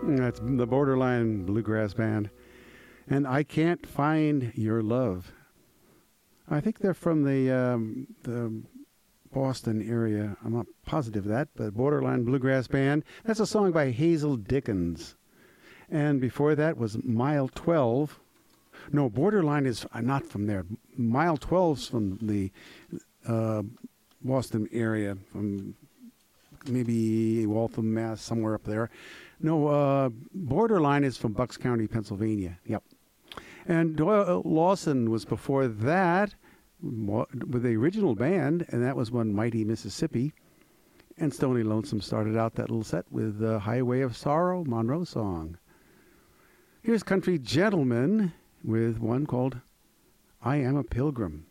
That's the Borderline Bluegrass Band. And I Can't Find Your Love. I think they're from the Boston area. I'm not positive of that, but Borderline Bluegrass Band. That's a song by Hazel Dickens. And before that was Mile 12. No, Borderline is not from there. Mile 12's from the Boston area, from maybe Waltham, Mass, somewhere up there. No, Borderline is from Bucks County, Pennsylvania. Yep. And Doyle Lawson was before that with the original band, and that was one Mighty Mississippi. And Stony Lonesome started out that little set with the Highway of Sorrow, Monroe song. Here's Country Gentleman with one called I Am a Pilgrim.